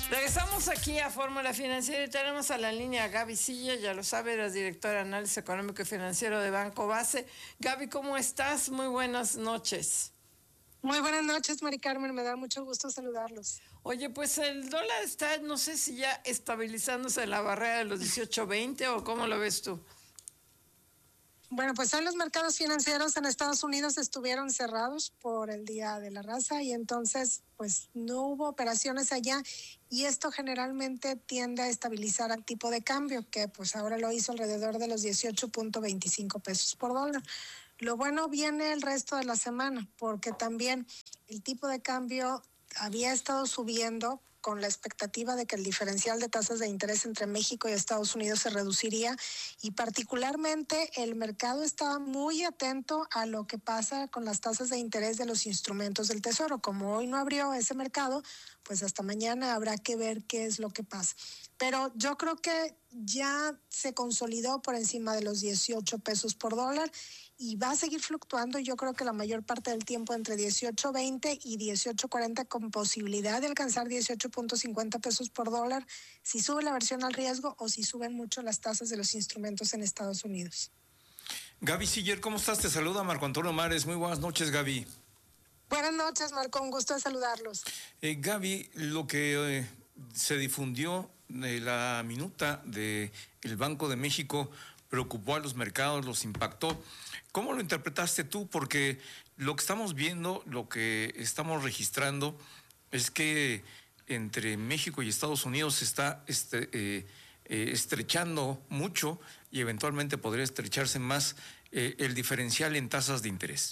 Regresamos aquí a Fórmula Financiera y tenemos a la línea a Gaby Silla, ya lo sabe, eres directora de Análisis Económico y Financiero de Banco Base. Gaby, ¿cómo estás? Muy buenas noches. Muy buenas noches, Mari Carmen, me da mucho gusto saludarlos. Oye, pues el dólar está, no sé si ya estabilizándose en la barrera de los 18.20 o ¿cómo lo ves tú? Bueno, pues hoy los mercados financieros en Estados Unidos estuvieron cerrados por el Día de la Raza y entonces pues no hubo operaciones allá y esto generalmente tiende a estabilizar al tipo de cambio, que pues ahora lo hizo alrededor de los 18.25 pesos por dólar. Lo bueno viene el resto de la semana, porque también el tipo de cambio había estado subiendo con la expectativa de que el diferencial de tasas de interés entre México y Estados Unidos se reduciría y particularmente el mercado estaba muy atento a lo que pasa con las tasas de interés de los instrumentos del Tesoro. Como hoy no abrió ese mercado, pues hasta mañana habrá que ver qué es lo que pasa. Pero yo creo que ya se consolidó por encima de los 18 pesos por dólar y va a seguir fluctuando, yo creo que la mayor parte del tiempo entre 18.20 y 18.40 con posibilidad de alcanzar 18.50 pesos por dólar si sube la versión al riesgo o si suben mucho las tasas de los instrumentos en Estados Unidos. Gaby Siller, ¿cómo estás? Te saluda Marco Antonio Mares. Muy buenas noches, Gaby. Buenas noches, Marco, un gusto de saludarlos. Gaby, lo que se difundió de la minuta del Banco de México preocupó a los mercados, los impactó. ¿Cómo lo interpretaste tú? Porque lo que estamos viendo, lo que estamos registrando, es que entre México y Estados Unidos se está estrechando mucho y eventualmente podría estrecharse más el diferencial en tasas de interés.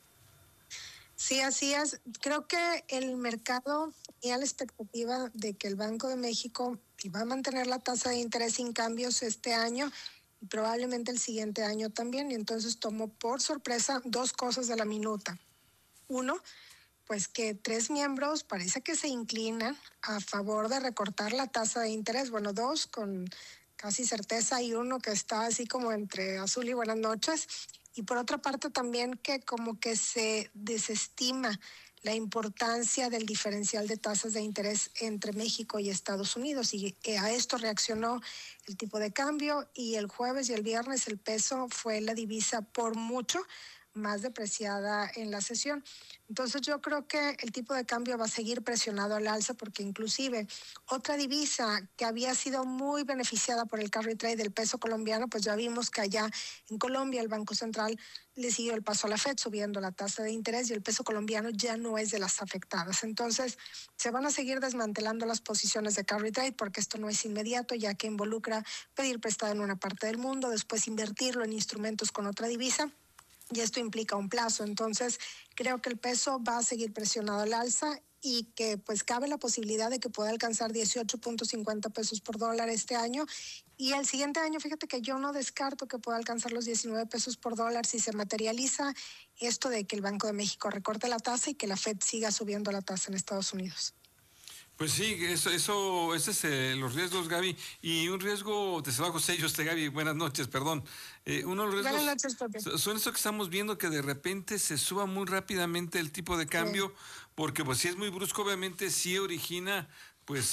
Sí, así es. Creo que el mercado tenía la expectativa de que el Banco de México iba a mantener la tasa de interés sin cambios este año y probablemente el siguiente año también, y entonces tomó por sorpresa dos cosas de la minuta. Uno, pues que 3 miembros parece que se inclinan a favor de recortar la tasa de interés. Bueno, 2 con casi certeza y 1 que está así como entre azul y buenas noches. Y por otra parte también que como que se desestima la importancia del diferencial de tasas de interés entre México y Estados Unidos. Y a esto reaccionó el tipo de cambio y el jueves y el viernes el peso fue la divisa por mucho más depreciada en la sesión. Entonces yo creo que el tipo de cambio va a seguir presionado al alza porque inclusive otra divisa que había sido muy beneficiada por el carry trade del peso colombiano, pues ya vimos que allá en Colombia el Banco Central le siguió el paso a la FED subiendo la tasa de interés y el peso colombiano ya no es de las afectadas. Entonces se van a seguir desmantelando las posiciones de carry trade porque esto no es inmediato, ya que involucra pedir prestado en una parte del mundo, después invertirlo en instrumentos con otra divisa. Y esto implica un plazo, entonces creo que el peso va a seguir presionado al alza y que pues cabe la posibilidad de que pueda alcanzar 18.50 pesos por dólar este año y el siguiente año, fíjate que yo no descarto que pueda alcanzar los 19 pesos por dólar si se materializa esto de que el Banco de México recorte la tasa y que la FED siga subiendo la tasa en Estados Unidos. Pues sí, ese es los riesgos, Gaby, y un riesgo, te saludo José, Gaby, buenas noches, perdón. Uno de los riesgos buenas noches, Pepe. Son eso que estamos viendo, que de repente se suba muy rápidamente el tipo de cambio, sí. Porque pues si es muy brusco, obviamente sí origina, pues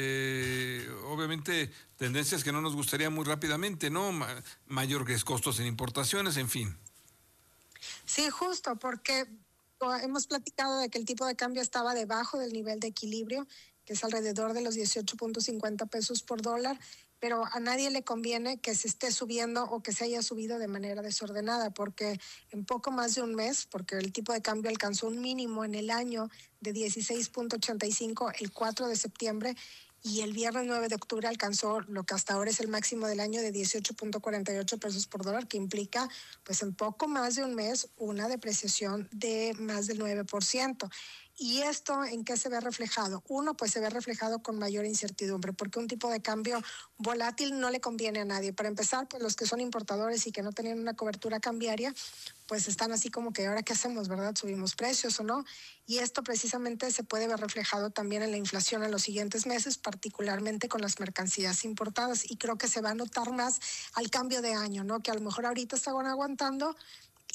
obviamente tendencias que no nos gustaría muy rápidamente, ¿no? Mayores costos en importaciones, en fin. Sí, justo, porque hemos platicado de que el tipo de cambio estaba debajo del nivel de equilibrio, que es alrededor de los 18.50 pesos por dólar, pero a nadie le conviene que se esté subiendo o que se haya subido de manera desordenada, porque en poco más de un mes, porque el tipo de cambio alcanzó un mínimo en el año de 16.85 el 4 de septiembre, y el viernes 9 de octubre alcanzó lo que hasta ahora es el máximo del año de 18.48 pesos por dólar, que implica pues en poco más de un mes una depreciación de más del 9%. ¿Y esto en qué se ve reflejado? Uno, pues se ve reflejado con mayor incertidumbre, porque un tipo de cambio volátil no le conviene a nadie. Para empezar, pues los que son importadores y que no tenían una cobertura cambiaria, pues están así como que ahora qué hacemos, ¿verdad? ¿Subimos precios o no? Y esto precisamente se puede ver reflejado también en la inflación en los siguientes meses, particularmente con las mercancías importadas. Y creo que se va a notar más al cambio de año, ¿no? Que a lo mejor ahorita estaban aguantando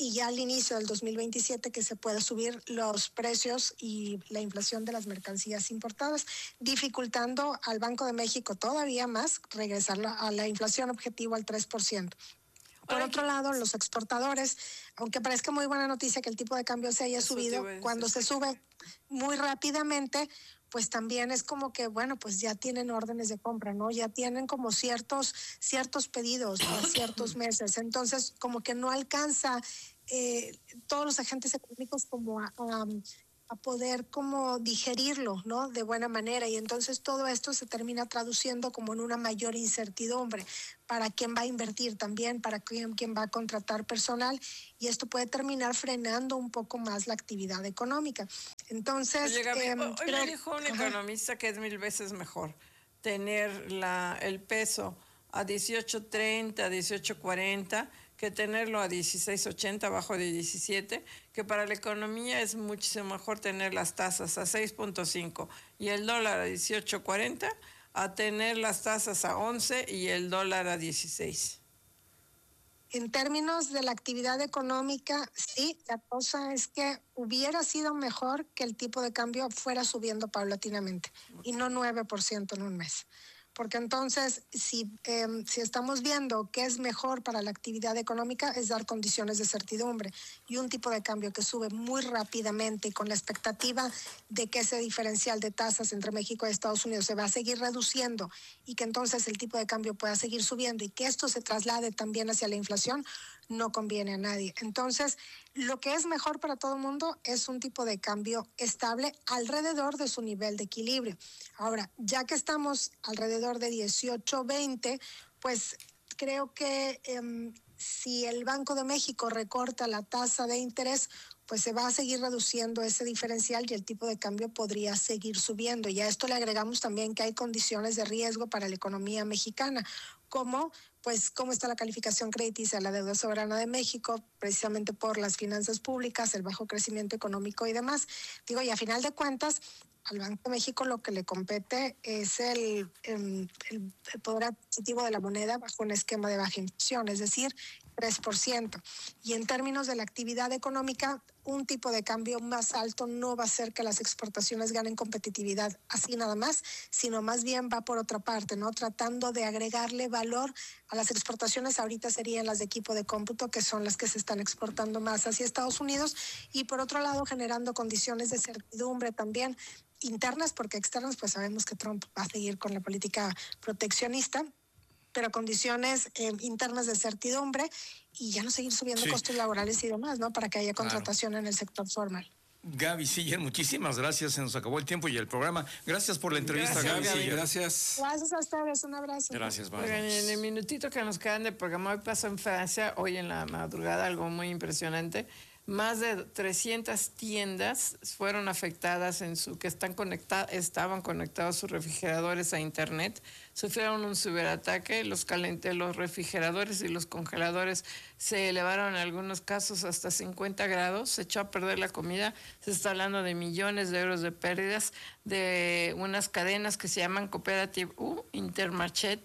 y ya al inicio del 2027 que se pueda subir los precios y la inflación de las mercancías importadas, dificultando al Banco de México todavía más regresar a la inflación objetivo al 3%. Por otro lado, los exportadores, aunque parezca muy buena noticia que el tipo de cambio se haya subido, cuando se sube muy rápidamente, pues también es como que, bueno, pues ya tienen órdenes de compra, ¿no? Ya tienen como ciertos pedidos para ciertos meses. Entonces, como que no alcanza todos los agentes económicos como a poder como digerirlo, ¿no? De buena manera. Y entonces todo esto se termina traduciendo como en una mayor incertidumbre para quién va a invertir también, para quién va a contratar personal, y esto puede terminar frenando un poco más la actividad económica. Entonces, oye, Gaby, hoy me dijo un economista que es 1000 veces mejor tener el peso a 18.30, 18.40, que tenerlo a 16.80, abajo de 17, que para la economía es muchísimo mejor tener las tasas a 6.5 y el dólar a 18.40, a tener las tasas a 11 y el dólar a 16. En términos de la actividad económica, sí, la cosa es que hubiera sido mejor que el tipo de cambio fuera subiendo paulatinamente y no 9% en un mes. Porque entonces, si estamos viendo qué es mejor para la actividad económica, es dar condiciones de certidumbre. Y un tipo de cambio que sube muy rápidamente y con la expectativa de que ese diferencial de tasas entre México y Estados Unidos se va a seguir reduciendo y que entonces el tipo de cambio pueda seguir subiendo y que esto se traslade también hacia la inflación, no conviene a nadie. Entonces, lo que es mejor para todo el mundo es un tipo de cambio estable alrededor de su nivel de equilibrio. Ahora, ya que estamos alrededor de 18.20, pues creo que si el Banco de México recorta la tasa de interés, pues se va a seguir reduciendo ese diferencial y el tipo de cambio podría seguir subiendo. Y a esto le agregamos también que hay condiciones de riesgo para la economía mexicana, como pues cómo está la calificación crediticia de la deuda soberana de México, precisamente por las finanzas públicas, el bajo crecimiento económico y demás. Digo, y a final de cuentas, al Banco de México lo que le compete es el poder adquisitivo de la moneda bajo un esquema de baja inflación, es decir, 3%. Y en términos de la actividad económica, un tipo de cambio más alto no va a hacer que las exportaciones ganen competitividad así nada más, sino más bien va por otra parte, ¿no? Tratando de agregarle valor a las exportaciones. Ahorita serían las de equipo de cómputo, que son las que se están exportando más hacia Estados Unidos, y por otro lado generando condiciones de certidumbre también internas, porque externas pues sabemos que Trump va a seguir con la política proteccionista, pero condiciones internas de certidumbre y ya no seguir subiendo costos laborales y demás, ¿no? Para que haya contratación en el sector formal. Gaby Siller, muchísimas gracias. Se nos acabó el tiempo y el programa. Gracias por la entrevista, Gaby Siller. Gracias. Gracias a ustedes, un abrazo. Gracias, bye. Oigan, en el minutito que nos quedan de programa, hoy pasó en Francia, hoy en la madrugada, algo muy impresionante. Más de 300 tiendas fueron afectadas estaban conectados sus refrigeradores a internet, sufrieron un ciberataque, los refrigeradores y los congeladores se elevaron en algunos casos hasta 50 grados, se echó a perder la comida, se está hablando de millones de euros de pérdidas de unas cadenas que se llaman Cooperative Intermarché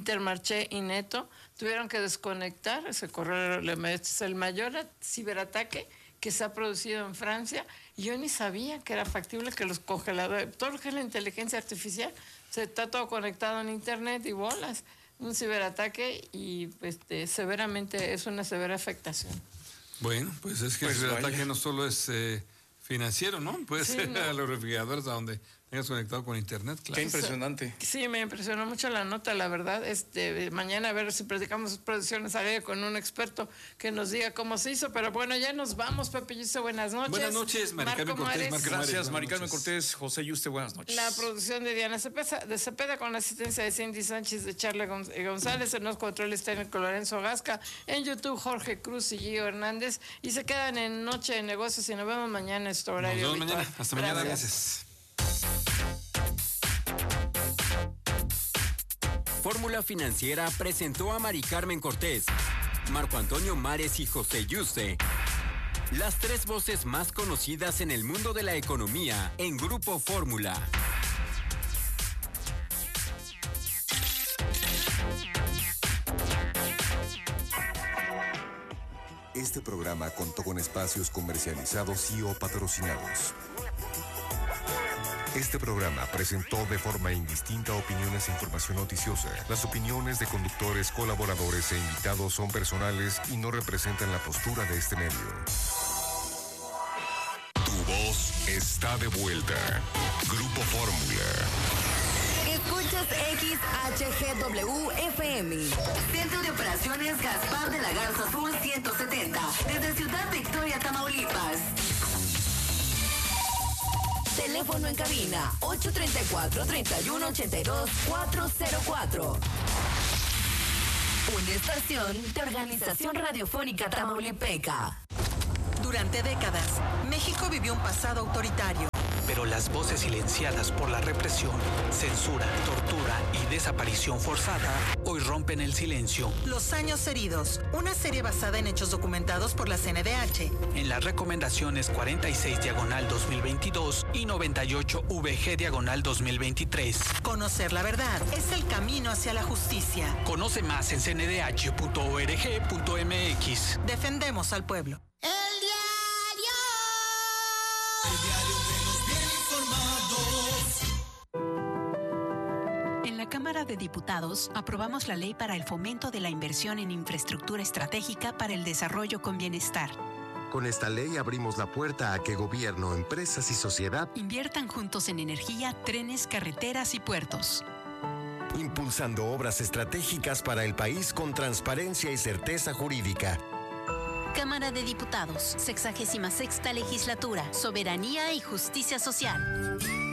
y Neto, tuvieron que desconectar, es el mayor ciberataque que se ha producido en Francia. Yo ni sabía que era factible que los congeladores, todo lo que es la inteligencia artificial, se está todo conectado en internet y bolas. Un ciberataque y severamente es una severa afectación. Bueno, pues es que el ciberataque no solo es financiero, ¿no? Puede ser a los refrigeradores a donde tengas conectado con internet, claro. Qué impresionante. Sí, me impresionó mucho la nota, la verdad. Mañana a ver si platicamos producciones al aire con un experto que nos diga cómo se hizo, pero bueno, ya nos vamos, Pepe Yuste, buenas noches. Buenas noches, Mari Carmen Cortés. Gracias, Mari Carmen Cortés, José Yuste, buenas noches. La producción de Diana Cepeda con la asistencia de Cindy Sánchez, de Charla González, en los controles técnicos Lorenzo Gasca, en YouTube Jorge Cruz y Gio Hernández, y se quedan en Noche de Negocios y nos vemos mañana en nuestro horario. Nos vemos mañana. Hasta mañana, gracias. Fórmula Financiera presentó a Mari Carmen Cortés, Marco Antonio Mares y José Yuste, las tres voces más conocidas en el mundo de la economía en Grupo Fórmula. Este programa contó con espacios comercializados y o patrocinados. Este programa presentó de forma indistinta opiniones e información noticiosa. Las opiniones de conductores, colaboradores e invitados son personales y no representan la postura de este medio. Tu voz está de vuelta. Grupo Fórmula. Escuchas XHGW-FM. Centro de Operaciones Gaspar de la Garza Sur 170. Desde Ciudad Victoria, Tamaulipas. Teléfono en cabina 834-3182-404. Una estación de Organización Radiofónica Tamaulipeca. Durante décadas, México vivió un pasado autoritario. Pero las voces silenciadas por la represión, censura, tortura y desaparición forzada hoy rompen el silencio. Los años heridos, una serie basada en hechos documentados por la CNDH. En las recomendaciones 46/2022 y 98 VG/2023. Conocer la verdad es el camino hacia la justicia. Conoce más en cndh.org.mx. Defendemos al pueblo. El diario de los bien informados. En la Cámara de Diputados aprobamos la ley para el fomento de la inversión en infraestructura estratégica para el desarrollo con bienestar. Con esta ley abrimos la puerta a que gobierno, empresas y sociedad inviertan juntos en energía, trenes, carreteras y puertos. Impulsando obras estratégicas para el país con transparencia y certeza jurídica. Cámara de Diputados, 66ª Legislatura, Soberanía y Justicia Social.